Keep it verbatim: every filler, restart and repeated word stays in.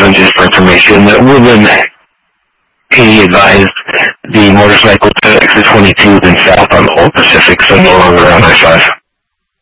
one, just for information, that Woodland P advised the motorcycle to exit twenty-two and south on the Old Pacific, so no longer on I five.